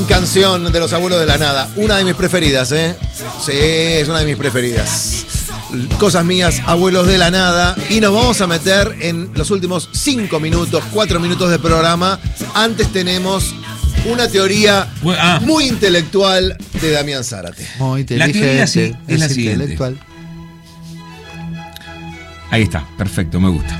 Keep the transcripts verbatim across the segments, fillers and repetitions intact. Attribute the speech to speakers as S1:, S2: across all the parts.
S1: Canción de los Abuelos de la Nada, una de mis preferidas, ¿eh? Sí, es una de mis preferidas. Cosas mías, Abuelos de la Nada. Y nos vamos a meter en los últimos cinco minutos, cuatro minutos de programa. Antes tenemos una teoría ah. muy intelectual de Damián Zárate.
S2: Muy
S3: inteligente. La teoría sí, es la siguiente.
S2: Intelectual.
S3: Ahí está, perfecto, me gusta.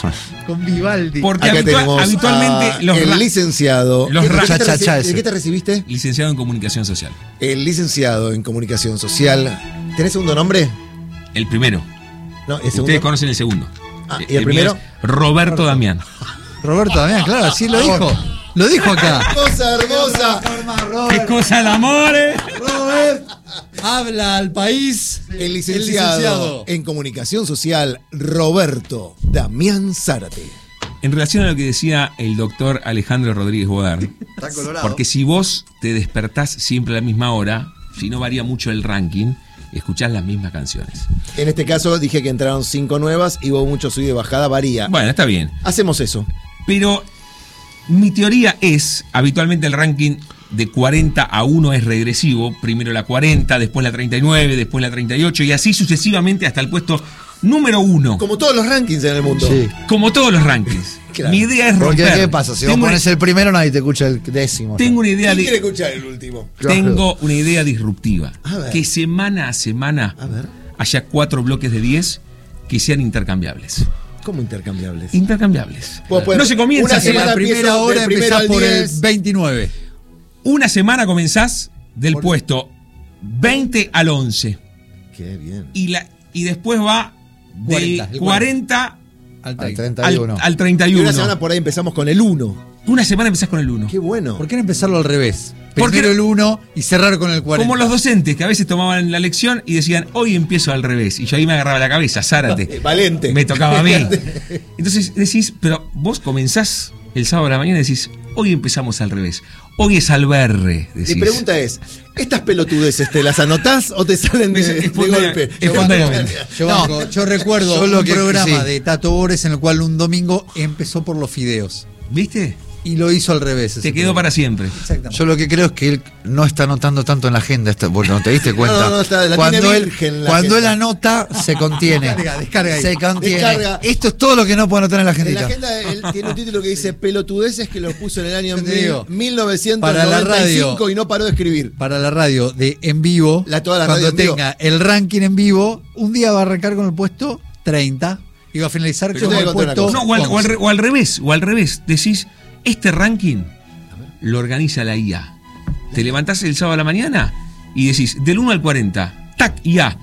S2: Con Vivaldi.
S3: Porque
S1: Acá
S3: habitua
S1: tenemos
S3: habitualmente los
S1: el licenciado.
S3: Los
S1: ¿De, qué
S3: cha,
S1: te
S3: cha, cha,
S1: ¿De qué te recibiste?
S3: Licenciado en Comunicación Social.
S1: El licenciado en Comunicación Social. ¿Tenés segundo nombre?
S3: El primero.
S1: No, ¿el segundo?
S3: Ustedes conocen el segundo.
S1: Ah, ¿y el, el primero?
S3: Roberto Damián.
S2: Roberto Damián, claro, sí lo dijo. Lo dijo acá.
S1: Cosa hermosa.
S3: Qué cosa el amor, eh.
S2: Robert, habla al país.
S1: El licenciado, el licenciado en Comunicación Social, Roberto Damián Zárate.
S3: En relación a lo que decía el doctor Alejandro Rodríguez Bodar, porque si vos te despertás siempre a la misma hora, si no varía mucho el ranking, escuchás las mismas canciones.
S1: En este caso dije que entraron cinco nuevas y hubo mucho sub y bajada, varía.
S3: Bueno, está bien.
S1: Hacemos eso.
S3: Pero mi teoría es, habitualmente el ranking de cuarenta a uno es regresivo, primero la cuarenta, después la treinta y nueve, después la treinta y ocho y así sucesivamente hasta el puesto número uno.
S1: Como todos los rankings en el mundo.
S2: Sí.
S3: Como todos los rankings. Claro. Mi idea es romper.
S2: Porque ¿qué pasa? Si vos pones el primero nadie te escucha el décimo.
S3: Tengo una idea
S1: ¿Quién
S3: de,
S1: quiere escuchar el último?
S3: Tengo una idea disruptiva.
S1: A ver.
S3: Que semana a semana
S1: a ver.
S3: haya cuatro bloques de diez que sean intercambiables.
S1: ¿Cómo intercambiables?
S3: Intercambiables.
S1: Pues, pues,
S3: no se comienza
S1: en
S2: la primera hora empezás por el veintinueve.
S3: Una semana comenzás del por... puesto veinte al once.
S1: Qué bien.
S3: Y, la, y después va del cuarenta, cuarenta
S2: al treinta y uno.
S3: Al, al treinta y uno.
S1: Y una semana por ahí empezamos con el uno.
S3: Una semana empezás con el uno.
S1: Qué bueno.
S2: ¿Por qué no empezarlo al revés? Primero
S3: Porque
S2: el uno y cerrar con el cuarenta.
S3: Como los docentes que a veces tomaban la lección y decían, hoy empiezo al revés. Y yo ahí me agarraba la cabeza, Zárate.
S1: Valente.
S3: Me tocaba a mí. Entonces decís, pero vos comenzás el sábado a la mañana y decís, hoy empezamos al revés. Hoy es Alberre.
S1: Mi pregunta es, ¿estas pelotudeces te las anotás o te salen de, de golpe?
S2: Yo, no, yo recuerdo yo un que, programa sí. de Tato Bores en el cual un domingo empezó por los fideos.
S3: ¿Viste?
S2: Y lo hizo al revés.
S3: Te quedó para siempre.
S2: Yo lo que creo es que él no está anotando tanto en la agenda. Está, bueno, ¿te diste cuenta?
S1: No, no, no está, la
S2: cuando
S1: tiene
S2: él,
S1: virgen la
S2: cuando él anota, se contiene.
S1: Descarga, descarga ahí.
S2: Se contiene.
S1: Descarga.
S2: Esto es todo lo que no puede anotar en la agenda.
S1: En la agenda él tiene un título que dice pelotudeces que lo puso en el año
S2: digo,
S1: mil novecientos noventa y cinco para la radio, y no paró de escribir.
S2: Para la radio de en vivo,
S1: la, toda la
S2: cuando
S1: radio
S2: tenga el ranking en vivo, un día va a arrancar con el puesto treinta y va a finalizar con el puesto
S3: no, o, al, o, al, o al revés, o al revés. Decís, este ranking lo organiza la I A. Te levantás el sábado a la mañana y decís, del uno al cuarenta, tac, I A.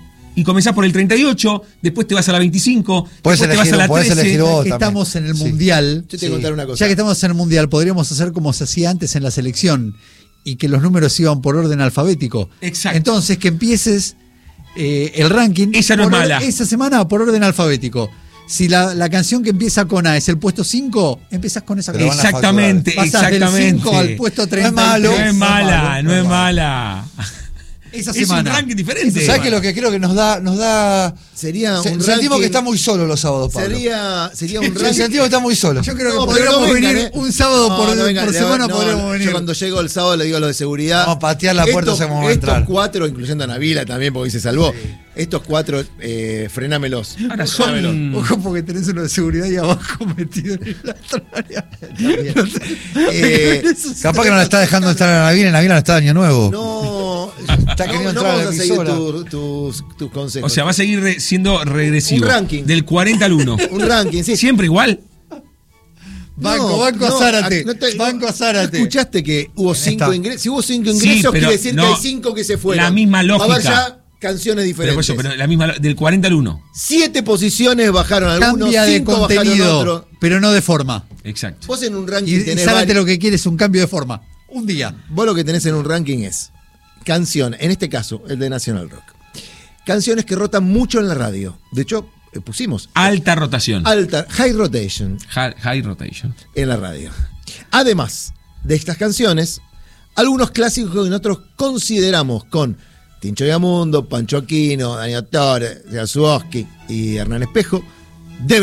S3: Y comenzás por el treinta y ocho, después te vas a la veinticinco, después te vas a la trece.
S2: Ya que estamos en el sí. Mundial,
S1: yo te voy a contar una cosa.
S2: Ya que estamos en el Mundial, podríamos hacer como se hacía antes en la selección y que los números iban por orden alfabético.
S3: Exacto.
S2: Entonces que empieces eh, el ranking.
S3: Esa no es mala.
S2: Esa semana por orden alfabético. Si la, la canción que empieza con A es el puesto cinco, empezás con esa canción.
S3: Exactamente,
S2: pasás
S3: exactamente.
S2: Del cinco al puesto treinta.
S3: No es malo. No es mala, no es mala.
S2: Esa
S3: es
S2: semana.
S3: un ranking diferente.
S2: ¿Sabes qué? Lo que creo que nos da, nos da.
S1: Sería
S2: se,
S1: un
S2: sentimos
S1: ranking,
S2: que está muy solo los sábados, Pablo.
S1: Sería, sería un ranking.
S2: Sentimos que está muy solo.
S1: Yo creo
S2: no,
S1: que
S2: podríamos
S1: no
S2: venir
S1: vengan, ¿eh?
S2: un sábado no, por,
S1: no vengan,
S2: por semana,
S1: no,
S2: podríamos
S1: no,
S2: venir.
S1: Yo cuando llego el sábado le digo a los de seguridad.
S2: Vamos a patear la puerta,
S1: estos,
S2: vamos a entrar.
S1: Estos cuatro, incluyendo a Nabila también, porque se salvó. Sí. Estos cuatro, eh, frenámelos.
S3: Ahora son.
S2: Ojo, porque tenés uno de seguridad ahí abajo metido en la otra área.
S1: eh,
S2: Capaz que no la está dejando entrar a Nabila, Nabila no está de año nuevo.
S1: No,
S2: está queriendo
S1: no,
S2: entrar
S1: no
S2: a la
S1: vamos a seguir
S2: emisora.
S1: tu, tus, tus consejos.
S3: O sea, va a seguir re, siendo regresivo.
S1: Un ranking.
S3: Del cuarenta al uno.
S1: Un ranking, sí.
S3: Siempre igual.
S2: Banco,
S1: no,
S2: banco
S1: no,
S2: a Zárate.
S1: No te,
S2: banco a Zárate.
S1: ¿Escuchaste que hubo cinco ingresos? Si hubo cinco ingresos,
S3: sí,
S1: quiere decir
S3: no,
S1: que hay cinco que se fueron.
S3: La misma lógica.
S1: Va a haber ya canciones diferentes.
S3: Pero, eso, pero la misma, del cuarenta al uno.
S1: Siete posiciones bajaron algunos,
S2: Cambia
S1: cinco
S2: de
S1: bajaron
S2: contenido,
S1: otro.
S2: Pero no de forma.
S3: Exacto.
S1: Vos en un ranking
S2: y,
S1: tenés.
S2: Y Zárate lo que quiere es un cambio de forma. Un día.
S1: Vos lo que tenés en un ranking es canción, en este caso, el de National Rock. Canciones que rotan mucho en la radio. De hecho, pusimos
S3: alta rotación.
S1: Alta, high rotation.
S3: High, high rotation.
S1: En la radio. Además de estas canciones, algunos clásicos que nosotros consideramos con Tincho Yamundo, Pancho Aquino, Daniel Torres, Yasuoski y Hernán Espejo